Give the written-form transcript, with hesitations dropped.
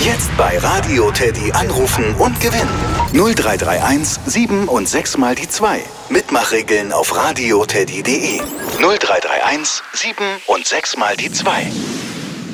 Jetzt bei Radio Teddy anrufen und gewinnen. 0331 7 und 6 mal die 2. Mitmachregeln auf radioteddy.de. 0331 7 und 6 mal die 2.